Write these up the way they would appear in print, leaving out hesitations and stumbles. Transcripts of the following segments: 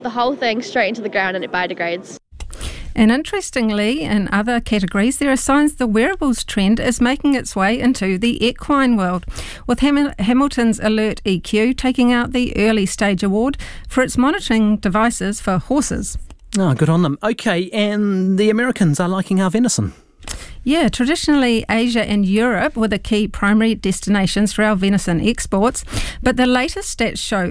The whole thing straight into the ground and it biodegrades. And interestingly, in other categories, there are signs the wearables trend is making its way into the equine world, with Hamilton's Alert EQ taking out the early stage award for its monitoring devices for horses. Oh, good on them. Okay, and the Americans are liking our venison. Yeah, traditionally Asia and Europe were the key primary destinations for our venison exports, but the latest stats show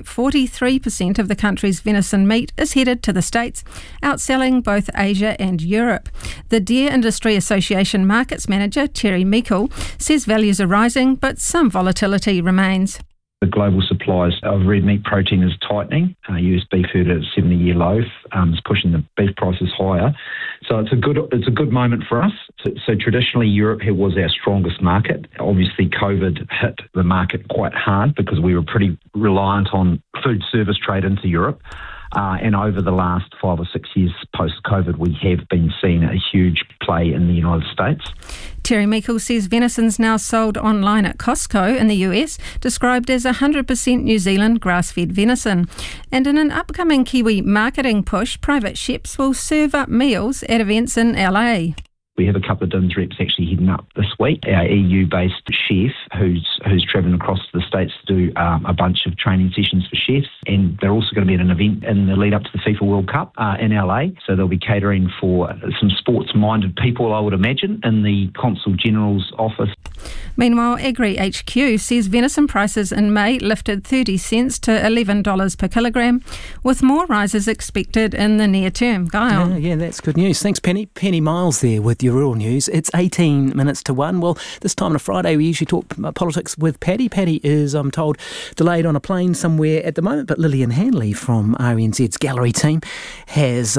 43% of the country's venison meat is headed to the States, outselling both Asia and Europe. The Deer Industry Association Markets Manager, Terry Meikle, says values are rising, but some volatility remains. The global supplies of red meat protein is tightening. US beef herd at a 70-year low is pushing the beef prices higher. So it's a good moment for us. So traditionally, Europe was our strongest market. Obviously, COVID hit the market quite hard because we were pretty reliant on food service trade into Europe. And over the last 5 or 6 years post-COVID, we have been seeing a huge play in the United States. Terry Meikle says venison's now sold online at Costco in the US, described as 100% New Zealand grass-fed venison. And in an upcoming Kiwi marketing push, private chefs will serve up meals at events in LA. We have a couple of DINS reps actually heading up this week. Our EU-based chef who's travelling across to the States to do a bunch of training sessions for chefs, and they're also going to be at an event in the lead up to the FIFA World Cup in LA. So they'll be catering for some sports-minded people, I would imagine, in the Consul General's office. Meanwhile, Agri HQ says venison prices in May lifted 30 cents to $11 per kilogram, with more rises expected in the near term. Guy. Yeah, that's good news. Thanks, Penny. Penny Miles there with your rural news. It's 18 minutes to 1. Well, this time on a Friday, we usually talk politics with Paddy. Paddy is, I'm told, delayed on a plane somewhere at the moment, but Lillian Hanley from RNZ's gallery team has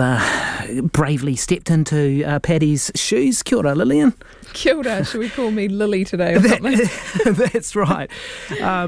bravely stepped into Paddy's shoes. Kia ora, Lillian. Kia ora. Should we call me Lily today or something? That's right. I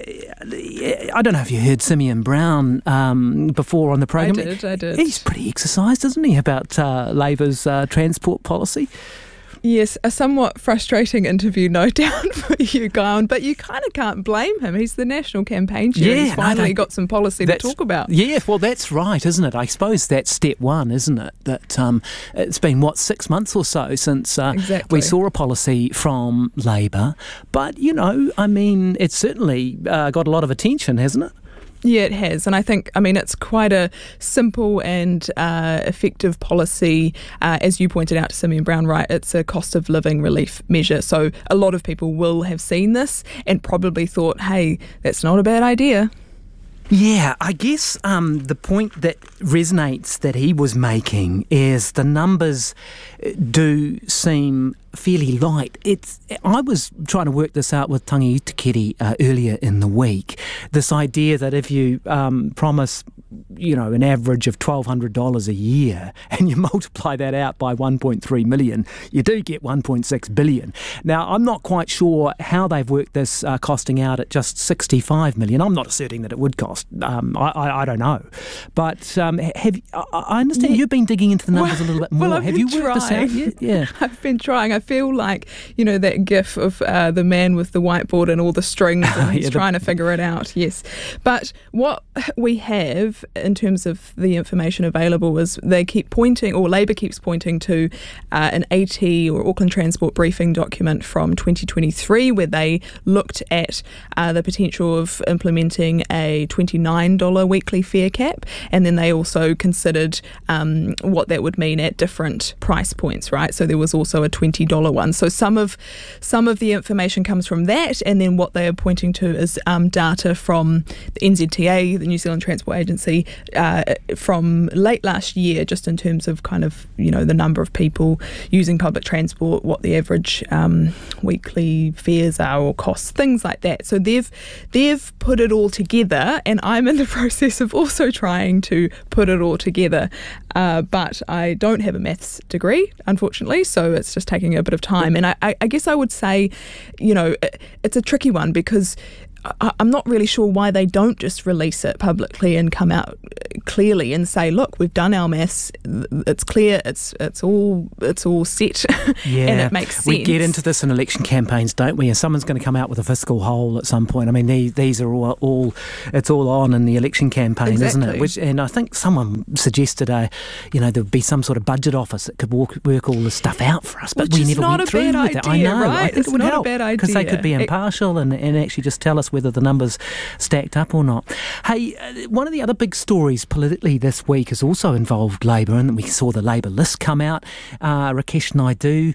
don't know if you heard Simeon Brown before on the program. I did. He's pretty exercised, isn't he, about Labour's transport policy? Yes, a somewhat frustrating interview, no doubt, for you, Guyon, but you kind of can't blame him. He's the national campaign chair. He's finally got some policy to talk about. Yeah, well, that's right, isn't it? I suppose that's step one, isn't it? That it's been, 6 months or so since we saw a policy from Labour. But, it's certainly got a lot of attention, hasn't it? Yeah, it has. And I think, it's quite a simple and effective policy. As you pointed out to Simeon Brown, right, it's a cost of living relief measure. So a lot of people will have seen this and probably thought, hey, that's not a bad idea. Yeah, I guess the point that resonates that he was making is the numbers do seem fairly light. I was trying to work this out with Tangi Utikere earlier in the week. This idea that if you promise, an average of $1,200 a year and you multiply that out by 1.3 million, you do get 1.6 billion. Now, I'm not quite sure how they've worked this costing out at just 65 million. I'm not asserting that it would cost. I don't know. But I understand you've been digging into the numbers a little bit more. Have you worked this out yet? Yeah. I've been trying. I feel like, that gif of the man with the whiteboard and all the strings and he's trying to figure it out, yes. But what we have in terms of the information available is they keep pointing, or Labour keeps pointing to an AT or Auckland Transport briefing document from 2023 where they looked at the potential of implementing a $29 weekly fare cap, and then they also considered what that would mean at different price points, right? So there was also a $20 one. So some of the information comes from that, and then what they are pointing to is data from the NZTA, the New Zealand Transport Agency, from late last year, just in terms of kind of, the number of people using public transport, what the average weekly fares are or costs, things like that. So they've put it all together, and I'm in the process of also trying to put it all together. But I don't have a maths degree, unfortunately, so it's just taking a bit of time. And I guess I would say, it's a tricky one because I'm not really sure why they don't just release it publicly and come out clearly and say, look, we've done our maths, it's clear, it's all set, yeah. and it makes sense. We get into this in election campaigns, don't we? And someone's going to come out with a fiscal hole at some point. I mean, these are all it's all on in the election campaign, exactly. isn't it? And I think someone suggested there'd be some sort of budget office that could work all this stuff out for us, but we never went through with it. I know. Right? I think it's it would not help a bad idea because they could be impartial and actually just tell us whether the numbers stacked up or not. Hey, one of the other big stories politically this week has also involved Labour, and we saw the Labour list come out. Rakesh Naidu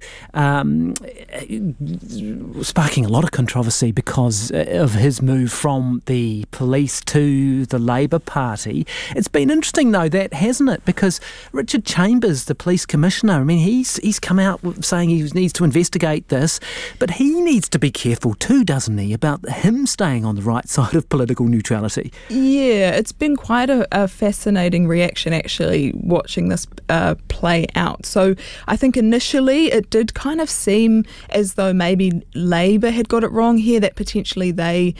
sparking a lot of controversy because of his move from the police to the Labour Party. It's been interesting though, that hasn't it? Because Richard Chambers, the police commissioner, I mean, he's come out saying he needs to investigate this, but he needs to be careful too, doesn't he, about him staying on the right side of political neutrality? Yeah, it's been quite a fascinating reaction actually watching this play out. So I think initially it did kind of seem as though maybe Labour had got it wrong here, that potentially they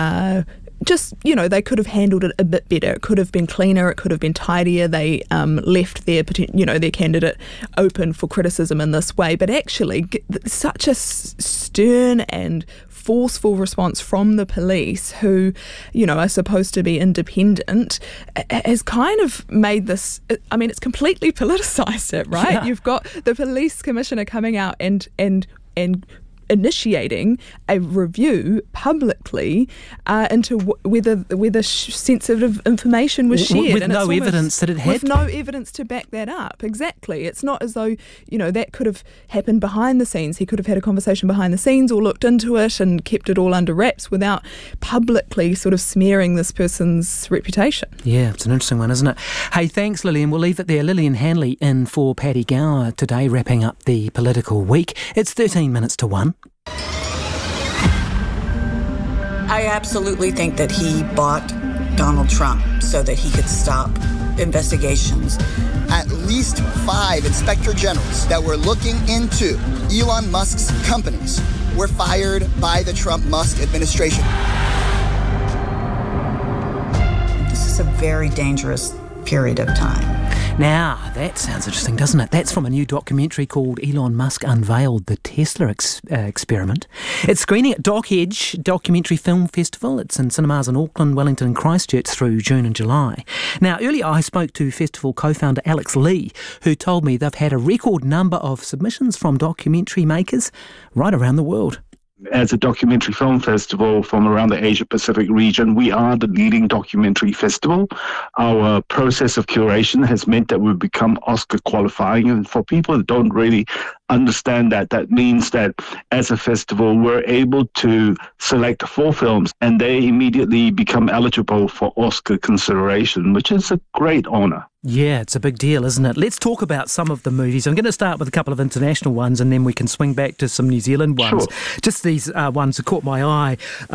they could have handled it a bit better. It could have been cleaner. It could have been tidier. They left their candidate open for criticism in this way. But actually, such a stern and forceful response from the police, who, are supposed to be independent, has kind of made this. I mean, it's completely politicised it, right? Yeah. You've got the police commissioner coming out and initiating a review publicly into whether sensitive information was shared. With no evidence that it had. With no evidence to back that up. Exactly. It's not as though, that could have happened behind the scenes. He could have had a conversation behind the scenes or looked into it and kept it all under wraps without publicly sort of smearing this person's reputation. Yeah, it's an interesting one, isn't it? Hey, thanks, Lillian. We'll leave it there. Lillian Hanley in for Paddy Gower today, wrapping up the political week. It's 13 minutes to 1. I absolutely think that he bought Donald Trump so that he could stop investigations. At least 5 inspector generals that were looking into Elon Musk's companies were fired by the Trump-Musk administration. This is a very dangerous period of time. Now, that sounds interesting, doesn't it? That's from a new documentary called Elon Musk Unveiled, the Tesla Experiment. It's screening at Dock Edge Documentary Film Festival. It's in cinemas in Auckland, Wellington and Christchurch through June and July. Now, earlier I spoke to festival co-founder Alex Lee, who told me they've had a record number of submissions from documentary makers right around the world. As a documentary film festival from around the Asia-Pacific region, we are the leading documentary festival. Our process of curation has meant that we've become Oscar qualifying. And for people that don't really understand that means that as a festival, we're able to select 4 films and they immediately become eligible for Oscar consideration, which is a great honour. Yeah, it's a big deal, isn't it? Let's talk about some of the movies. I'm going to start with a couple of international ones and then we can swing back to some New Zealand ones. Sure. Just these ones that caught my eye.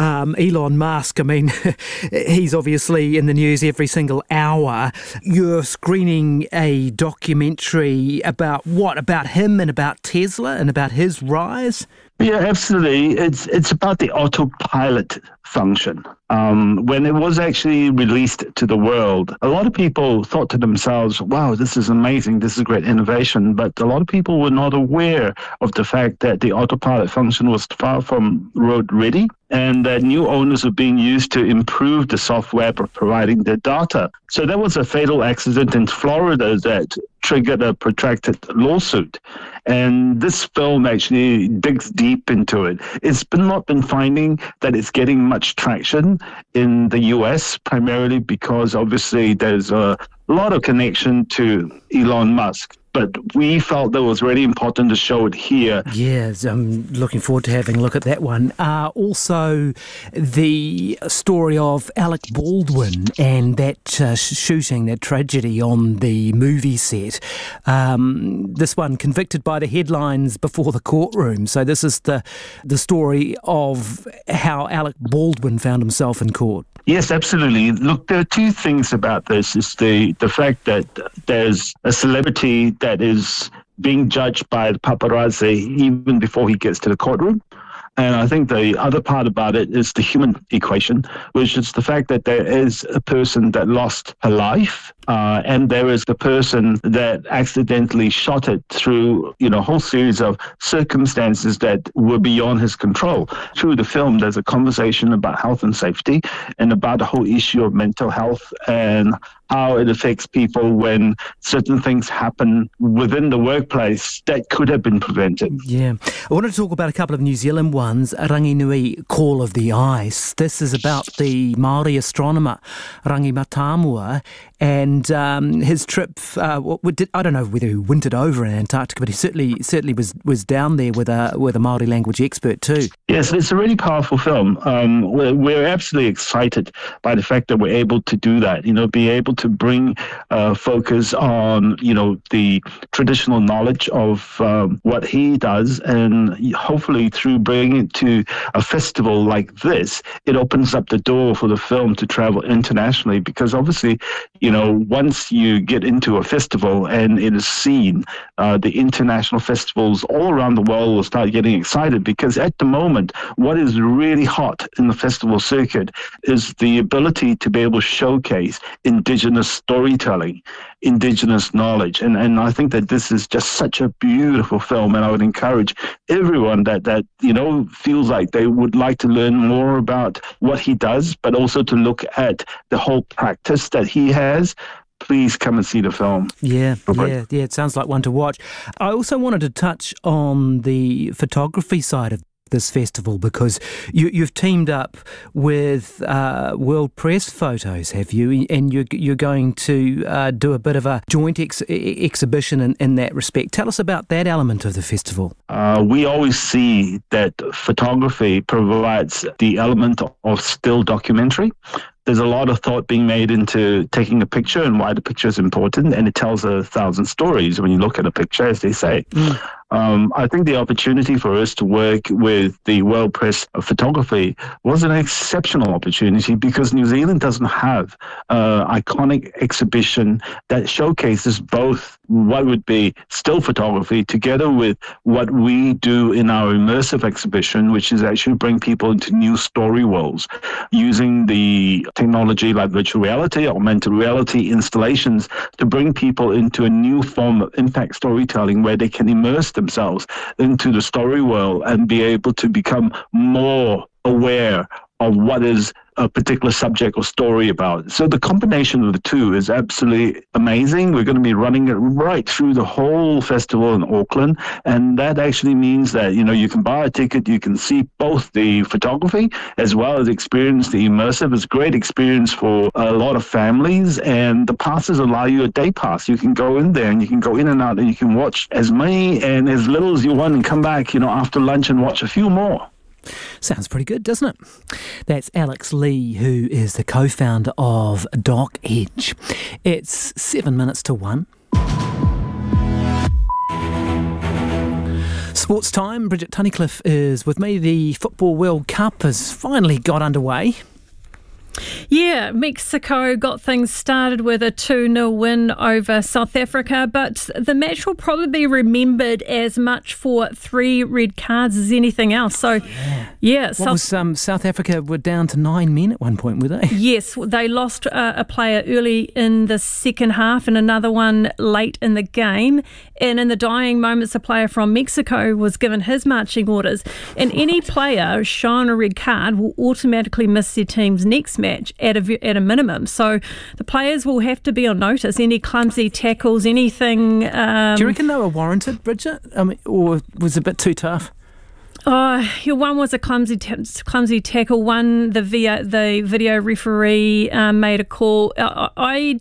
Elon Musk, I mean, he's obviously in the news every single hour. You're screening a documentary about what? About him and about Tesla and about his rise? Yeah, absolutely. It's about the autopilot function. When it was actually released to the world, a lot of people thought to themselves, wow, this is amazing, this is great innovation. But a lot of people were not aware of the fact that the autopilot function was far from road ready and that new owners are being used to improve the software providing the data. So there was a fatal accident in Florida that triggered a protracted lawsuit. And this film actually digs deep into it. It's not been finding that it's getting much traction in the US, primarily because obviously there's a lot of connection to Elon Musk. But we felt that it was really important to show it here. Yes, I'm looking forward to having a look at that one. Also, the story of Alec Baldwin and that shooting, that tragedy on the movie set. This one convicted by the headlines before the courtroom. So this is the story of how Alec Baldwin found himself in court. Yes, absolutely. Look, there are 2 things about this. It's the fact that there's a celebrity that is being judged by the paparazzi even before he gets to the courtroom. And I think the other part about it is the human equation, which is the fact that there is a person that lost her life, and there is the person that accidentally shot it through, a whole series of circumstances that were beyond his control. Through the film, there's a conversation about health and safety and about the whole issue of mental health and how it affects people when certain things happen within the workplace that could have been prevented. Yeah. I wanted to talk about a couple of New Zealand ones. Ranginui Call of the Ice. This is about the Māori astronomer Rangi Matamua and his trip. I don't know whether he wintered over in Antarctica, but he certainly was down there with a Māori language expert too. Yes, it's a really powerful film. We're absolutely excited by the fact that we're able to do that. Be able to bring focus on the traditional knowledge of what he does, and hopefully through bringing it to a festival like this, it opens up the door for the film to travel internationally, because obviously once you get into a festival and it is seen, the international festivals all around the world will start getting excited, because at the moment what is really hot in the festival circuit is the ability to be able to showcase Indigenous storytelling, Indigenous knowledge. And I think that this is just such a beautiful film, and I would encourage everyone that feels like they would like to learn more about what he does, but also to look at the whole practice that he has. Please come and see the film. Yeah, it sounds like one to watch. I also wanted to touch on the photography side of this festival, because you've teamed up with World Press Photos, have you? And you're going to do a bit of a joint exhibition in that respect. Tell us about that element of the festival. We always see that photography provides the element of still documentary. There's a lot of thought being made into taking a picture and why the picture is important, and it tells 1,000 stories when you look at a picture, as they say. I think the opportunity for us to work with the World Press Photography was an exceptional opportunity, because New Zealand doesn't have an iconic exhibition that showcases both what would be still photography together with what we do in our immersive exhibition, which is actually bring people into new story worlds using the technology like virtual reality, augmented reality installations to bring people into a new form of impact storytelling where they can immerse themselves into the story world and be able to become more aware of what is a particular subject or story about. So the combination of the two is absolutely amazing. We're going to be running it right through the whole festival in Auckland, and that actually means that you can buy a ticket, you can see both the photography as well as experience the immersive. It's a great experience for a lot of families, and the passes allow you a day pass. You can go in there and you can go in and out, and you can watch as many and as little as you want and come back after lunch and watch a few more. Sounds pretty good, doesn't it? That's Alex Lee, who is the co-founder of Doc Edge. It's 7 minutes to 1. Sports time. Bridget Tunnicliffe is with me. The Football World Cup has finally got underway. Yeah, Mexico got things started with a 2-0 win over South Africa, but the match will probably be remembered as much for 3 red cards as anything else. So, South Africa were down to 9 men at one point, were they? Yes, they lost a player early in the second half and another one late in the game. And in the dying moments, a player from Mexico was given his marching orders. And any player shown a red card will automatically miss their team's next match at a minimum. So the players will have to be on notice. Any clumsy tackles, anything. Do you reckon they were warranted, Bridget? Or was it a bit too tough? One was a clumsy tackle. One, the video referee made a call. I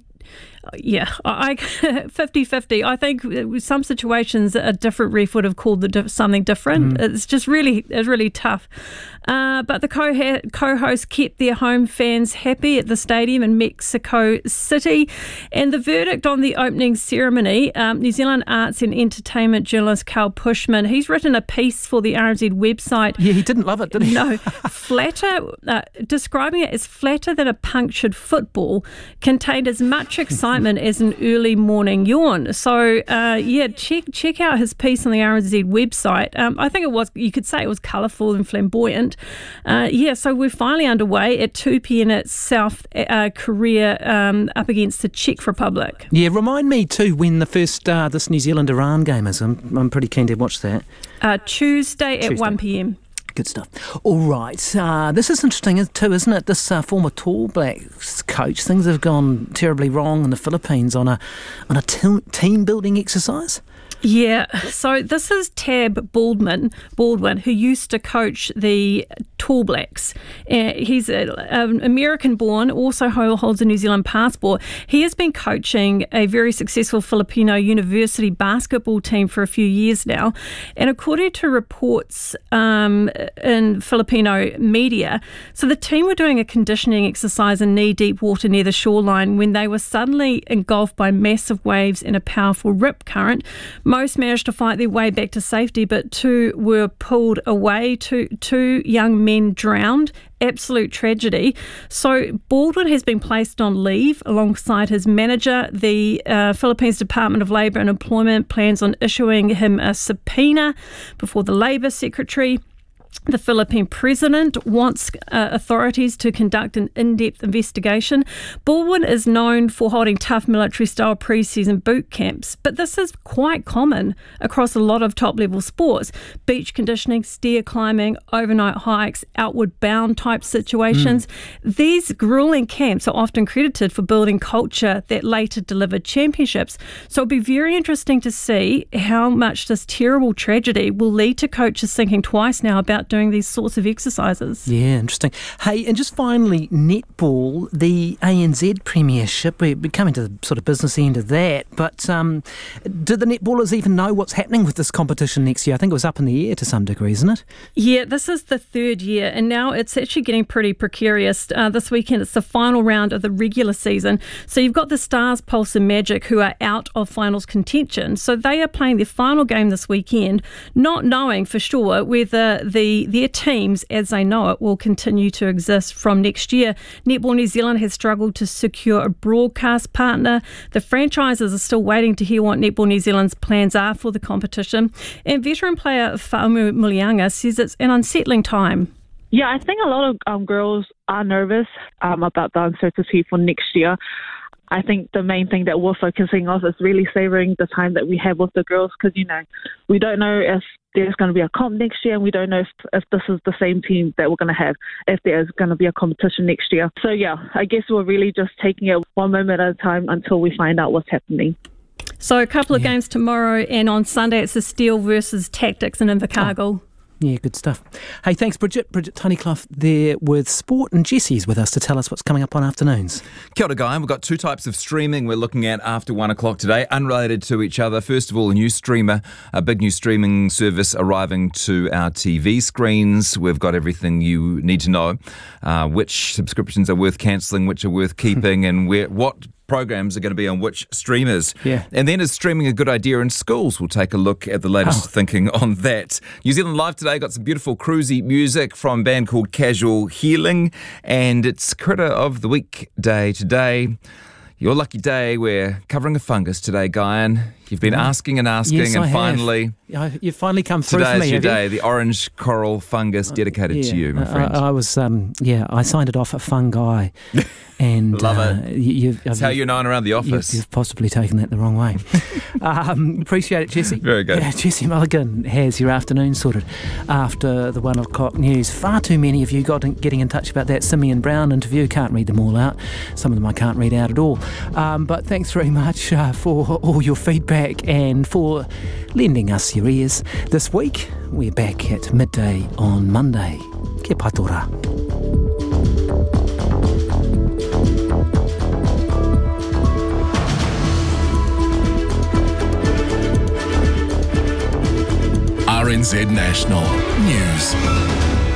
50-50. I think some situations a different ref would have called something different. It's just really tough. But the co-hosts kept their home fans happy at the stadium in Mexico City. And the verdict on the opening ceremony, New Zealand arts and entertainment journalist Carl Pushman, he's written a piece for the RNZ website. Yeah, he didn't love it, did he? No. Describing it as flatter than a punctured football, contained as much excitement excitement as an early morning yawn. So, check out his piece on the RNZ website. I think you could say it was colourful and flamboyant. So we're finally underway at 2 p.m. at South Korea up against the Czech Republic. Yeah, remind me too when the first this New Zealand-Iran game is. I'm pretty keen to watch that. Tuesday at 1 p.m. Good stuff. All right. This is interesting too, isn't it? This former Tall Blacks coach, things have gone terribly wrong in the Philippines on a team building exercise. Yeah, so this is Tab Baldwin, who used to coach the Tall Blacks. He's American-born, also holds a New Zealand passport. He has been coaching a very successful Filipino university basketball team for a few years now. And according to reports in Filipino media, so the team were doing a conditioning exercise in knee-deep water near the shoreline when they were suddenly engulfed by massive waves and a powerful rip current. Most managed to fight their way back to safety, but 2 were pulled away. Two young men drowned. Absolute tragedy. So Baldwin has been placed on leave alongside his manager. The Philippines Department of Labour and Employment plans on issuing him a subpoena before the Labour Secretary. The Philippine president wants authorities to conduct an in-depth investigation. Baldwin is known for holding tough military-style pre-season boot camps, but this is quite common across a lot of top-level sports. Beach conditioning, stair climbing, overnight hikes, outward-bound type situations. These grueling camps are often credited for building culture that later delivered championships. So it'll be very interesting to see how much this terrible tragedy will lead to coaches thinking twice now about doing these sorts of exercises. Yeah, interesting. Hey, and just finally, netball, the ANZ Premiership, we're coming to the sort of business end of that, but do the netballers even know what's happening with this competition next year? I think it was up in the air to some degree, isn't it? Yeah, this is the third year, and now it's actually getting pretty precarious. This weekend, it's the final round of the regular season. So you've got the Stars, Pulse and Magic who are out of finals contention. So they are playing their final game this weekend, not knowing for sure whether their teams, as they know it, will continue to exist from next year. Netball New Zealand has struggled to secure a broadcast partner. The franchises are still waiting to hear what Netball New Zealand's plans are for the competition. And veteran player Fa'amu Mulianga says it's an unsettling time. Yeah, I think a lot of girls are nervous about the uncertainty for next year. I think the main thing that we're focusing on is really savouring the time that we have with the girls because, we don't know if there's going to be a comp next year and we don't know if this is the same team that we're going to have, if there's going to be a competition next year. So, I guess we're really just taking it one moment at a time until we find out what's happening. So a couple of games tomorrow and on Sunday it's the Steel versus Tactics in Invercargill. Yeah, good stuff. Hey, thanks, Bridget. Bridget Tunniclough there with sport, and Jesse's with us to tell us what's coming up on afternoons. Kia ora, Guy. We've got 2 types of streaming we're looking at after 1 o'clock today, unrelated to each other. First of all, a new streamer, a big new streaming service arriving to our TV screens. We've got everything you need to know, which subscriptions are worth cancelling, which are worth keeping, and what programs are going to be on which streamers. Yeah. And then is streaming a good idea in schools? We'll take a look at the latest thinking on that. New Zealand Live today got some beautiful cruisy music from a band called Casual Healing, and it's Critter of the Week day today. Your lucky day, we're covering a fungus today, Guyan. You've been asking and asking, yes, and I finally... You've finally come through for me. Today's your day, the orange coral fungus dedicated to you, my friend. I was, I signed it off at Fungi. And love it. That's how you're known around the office. You've possibly taken that the wrong way. Appreciate it, Jesse. Very good. Yeah, Jesse Mulligan has your afternoon sorted after the 1 o'clock news. Far too many of you getting in touch about that Simeon Brown interview. Can't read them all out. Some of them I can't read out at all. But thanks very much for all your feedback and for lending us your ears. This week, we're back at midday on Monday. Kia patora. RNZ National News.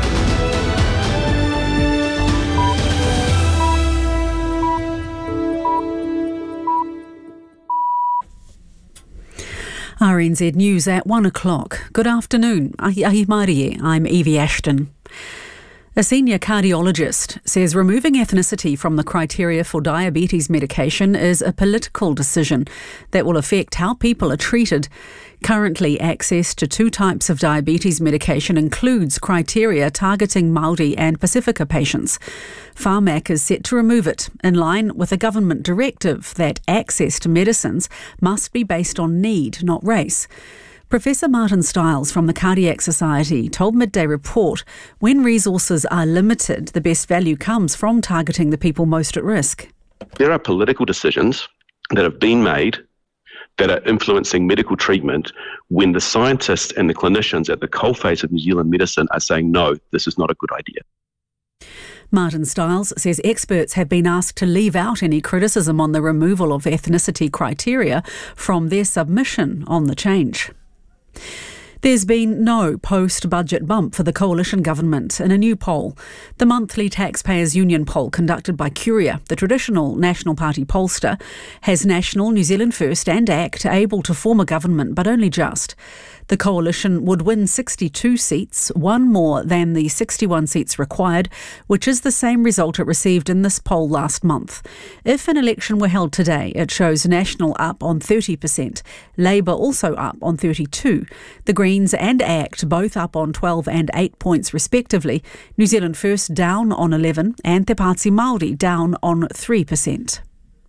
RNZ News at 1 o'clock. Good afternoon. Ahi Marie. I'm Evie Ashton. A senior cardiologist says removing ethnicity from the criteria for diabetes medication is a political decision that will affect how people are treated. Currently, access to 2 types of diabetes medication includes criteria targeting Māori and Pacifica patients. Pharmac is set to remove it, in line with a government directive that access to medicines must be based on need, not race. Professor Martin Stiles from the Cardiac Society told Midday Report when resources are limited, the best value comes from targeting the people most at risk. There are political decisions that have been made that are influencing medical treatment when the scientists and the clinicians at the coalface of New Zealand medicine are saying, no, this is not a good idea. Martin Stiles says experts have been asked to leave out any criticism on the removal of ethnicity criteria from their submission on the change. There's been no post-budget bump for the coalition government in a new poll. The monthly Taxpayers Union poll conducted by Curia, the traditional National Party pollster, has National, New Zealand First and ACT able to form a government, but only just. The coalition would win 62 seats, one more than the 61 seats required, which is the same result it received in this poll last month. If an election were held today, it shows National up on 30%, Labour also up on 32%, the Greens and ACT both up on 12 and 8 points respectively, New Zealand First down on 11 and Te Pāti Māori down on 3%.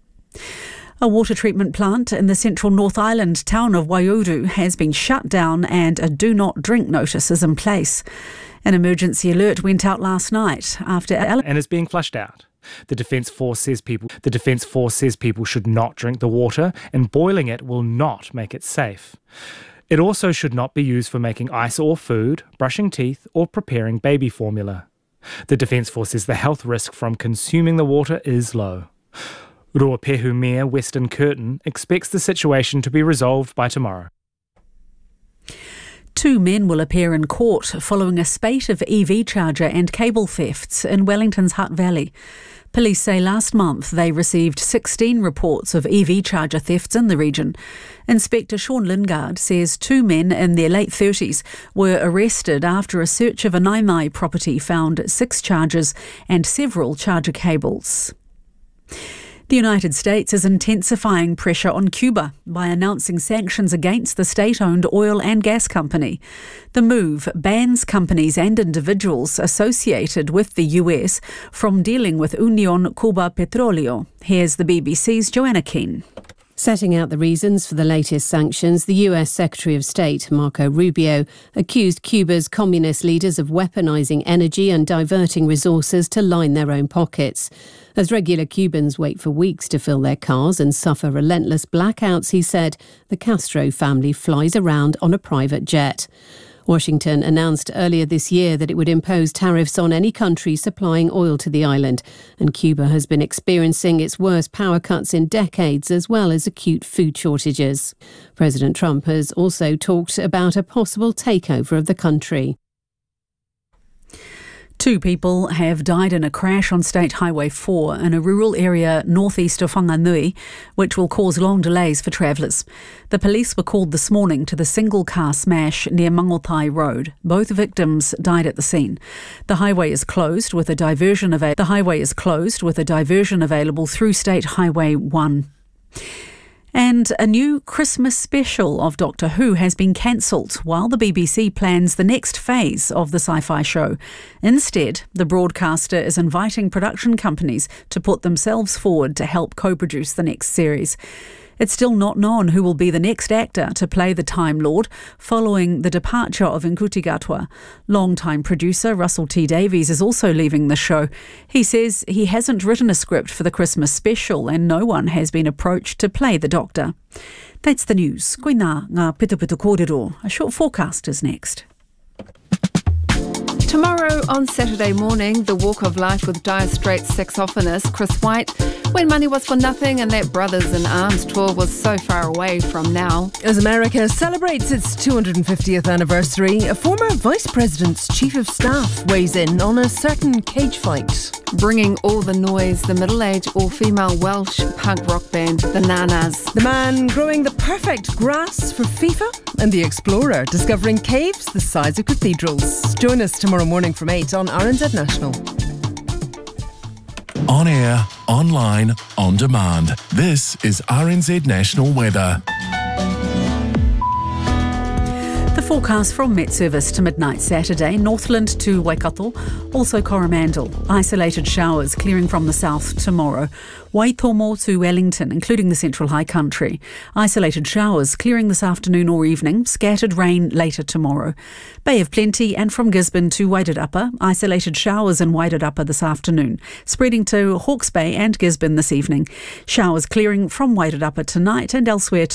A water treatment plant in the central North Island town of Waiuru has been shut down and a do not drink notice is in place. An emergency alert went out last night after and is being flushed out. The Defence Force says people should not drink the water, and boiling it will not make it safe. It also should not be used for making ice or food, brushing teeth or preparing baby formula. The Defence Force says the health risk from consuming the water is low. Ruapehu Mayor Weston Curtin expects the situation to be resolved by tomorrow. 2 men will appear in court following a spate of EV charger and cable thefts in Wellington's Hutt Valley. Police say last month they received 16 reports of EV charger thefts in the region. Inspector Sean Lingard says 2 men in their late 30s were arrested after a search of a Naimai property found 6 chargers and several charger cables. The United States is intensifying pressure on Cuba by announcing sanctions against the state-owned oil and gas company. The move bans companies and individuals associated with the US from dealing with Unión Cuba Petróleo. Here's the BBC's Joanna Keane. Setting out the reasons for the latest sanctions, the US Secretary of State, Marco Rubio, accused Cuba's communist leaders of weaponizing energy and diverting resources to line their own pockets. As regular Cubans wait for weeks to fill their cars and suffer relentless blackouts, he said, the Castro family flies around on a private jet. Washington announced earlier this year that it would impose tariffs on any country supplying oil to the island, and Cuba has been experiencing its worst power cuts in decades as well as acute food shortages. President Trump has also talked about a possible takeover of the country. 2 people have died in a crash on State Highway 4 in a rural area northeast of Whanganui, which will cause long delays for travellers. The police were called this morning to the single-car smash near Mangotai Road. Both victims died at the scene. The highway is closed with a diversion available through State Highway 1. And a new Christmas special of Doctor Who has been cancelled while the BBC plans the next phase of the sci-fi show. Instead, the broadcaster is inviting production companies to put themselves forward to help co-produce the next series. It's still not known who will be the next actor to play the Time Lord following the departure of Nkuti Gatwa. Long-time producer Russell T Davies is also leaving the show. He says he hasn't written a script for the Christmas special and no one has been approached to play the Doctor. That's the news. Koina ngā Pitupitu kōrero. A short forecast is next. Tomorrow on Saturday morning, the Walk of Life with Dire Straits saxophonist Chris White. When money was for nothing and that Brothers in Arms tour was so far away from now. As America celebrates its 250th anniversary, a former Vice President's Chief of Staff weighs in on a certain cage fight. Bringing all the noise, the middle-aged all-female Welsh punk rock band, the Nanas. The man growing the perfect grass for FIFA, and the explorer discovering caves the size of cathedrals. Join us tomorrow tomorrow morning from 8 on RNZ National. On air, online, on demand. This is RNZ National Weather. The forecast from Met Service to midnight Saturday, Northland to Waikato, also Coromandel. Isolated showers clearing from the south tomorrow. Waitomo to Wellington, including the Central High Country. Isolated showers clearing this afternoon or evening. Scattered rain later tomorrow. Bay of Plenty and from Gisborne to Wairarapa. Isolated showers in Wairarapa this afternoon. Spreading to Hawke's Bay and Gisborne this evening. Showers clearing from Wairarapa tonight and elsewhere